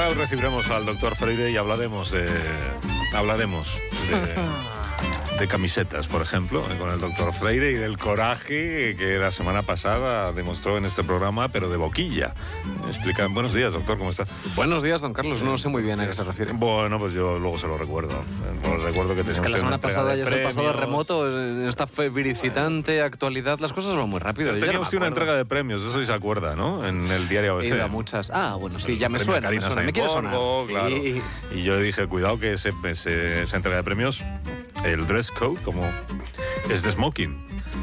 Ahora recibiremos al doctor Freire y hablaremos de camisetas, por ejemplo, con el doctor Freire, y del coraje que la semana pasada demostró en este programa, pero de boquilla. Explican. Buenos días, doctor, ¿cómo está? Buenos días, don Carlos. No sé muy bien a qué se refiere. Bueno, pues yo luego se lo recuerdo. Recuerdo que es que la semana pasada ya es el pasado remoto, en esta febricitante actualidad, las cosas van muy rápido. Tenía usted una entrega de premios, eso sí se acuerda, ¿no? En el diario ABC. He ido a muchas. Ah, bueno, sí, ya me suena. Me quiere sonar. Claro. Sí. Y yo dije, cuidado que esa entrega de premios, el dress code, como es de smoking.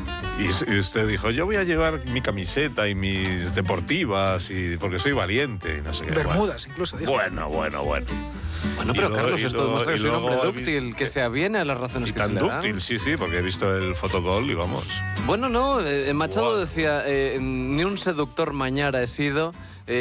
Y usted dijo, yo voy a llevar mi camiseta y mis deportivas porque soy valiente y no sé qué. Bermudas, incluso. Dijo. Bueno. Bueno, pero Carlos, esto demuestra que soy un hombre dúctil, que se aviene a las razones que se le dan. Tan dúctil, sí, porque he visto el fotogol y vamos. Bueno, no, Machado decía, ni un seductor mañara he sido,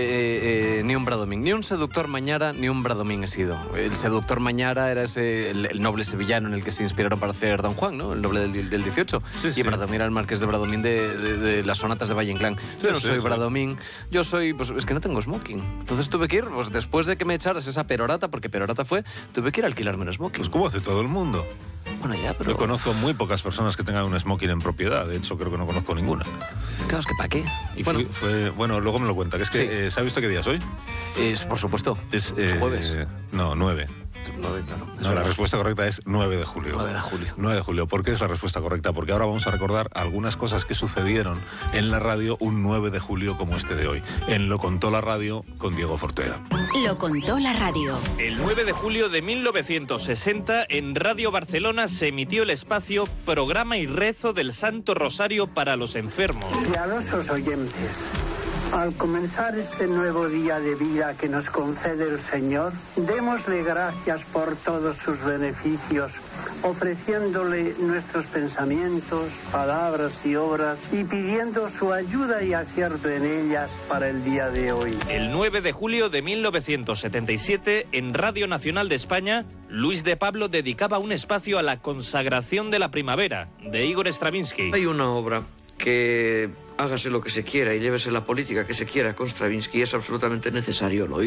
ni un bradomín. Ni un seductor mañara, ni un bradomín he sido. El seductor mañara era el noble sevillano en el que se inspiraron para hacer Don Juan, ¿no? El noble del 18. Sí. Y Bradomín era el marqués de Bradomín de las sonatas de Valle Inclán. Yo no soy Bradomín, yo soy... Pues es que no tengo smoking. Entonces tuve que ir, pues después de que me echaras esa perorata, porque perorata fue, tuve que ir a alquilarme un smoking. Pues como hace todo el mundo. Bueno, ya, pero... Yo conozco muy pocas personas que tengan un smoking en propiedad. De hecho, creo que no conozco ninguna. Claro, es que ¿para qué? Y bueno, luego me lo cuenta. Que es que, Sí. ¿sabe usted qué día es hoy? Por supuesto. Es jueves. No, 9. 9, claro. No, la respuesta correcta es 9 de julio. 9 de julio. 9 de julio. ¿Por qué es la respuesta correcta? Porque ahora vamos a recordar algunas cosas que sucedieron en la radio un 9 de julio como este de hoy. En Lo Contó la Radio con Diego Fortea. Lo contó la radio. El 9 de julio de 1960 en Radio Barcelona se emitió el espacio Programa y Rezo del Santo Rosario para los enfermos. Piadosos oyentes, al comenzar este nuevo día de vida que nos concede el Señor, démosle gracias por todos sus beneficios, ofreciéndole nuestros pensamientos, palabras y obras y pidiendo su ayuda y acierto en ellas para el día de hoy. El 9 de julio de 1977, en Radio Nacional de España, Luis de Pablo dedicaba un espacio a la consagración de la primavera, de Igor Stravinsky. Hay una obra que hágase lo que se quiera y llévese la política que se quiera con Stravinsky, es absolutamente necesario, lo